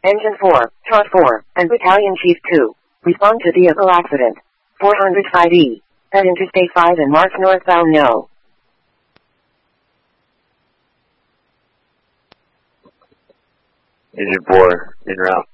Engine 4, Chart 4, and Battalion Chief 2. Respond to vehicle accident. 405E. At Interstate 5 and march northbound no. Engine 4, en route.